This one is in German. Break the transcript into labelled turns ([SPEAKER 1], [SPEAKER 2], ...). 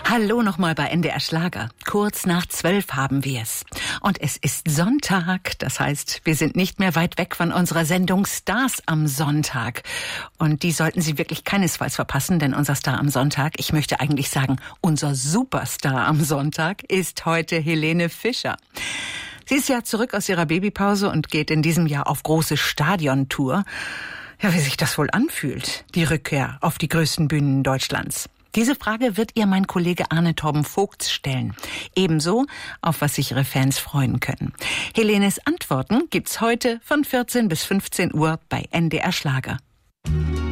[SPEAKER 1] Hallo nochmal bei NDR Schlager. Kurz nach 12 haben wir es. Und es ist Sonntag. Das heißt, wir sind nicht mehr weit weg von unserer Sendung Stars am Sonntag. Und die sollten Sie wirklich keinesfalls verpassen, denn unser Star am Sonntag, ich möchte eigentlich sagen, unser Superstar am Sonntag ist heute Helene Fischer. Sie ist ja zurück aus ihrer Babypause und geht in diesem Jahr auf große Stadiontour. Ja, wie sich das wohl anfühlt, die Rückkehr auf die größten Bühnen Deutschlands. Diese Frage wird ihr mein Kollege Arne Torben Vogts stellen. Ebenso, auf was sich ihre Fans freuen können. Helenes Antworten gibt's heute von 14 bis 15 Uhr bei NDR Schlager.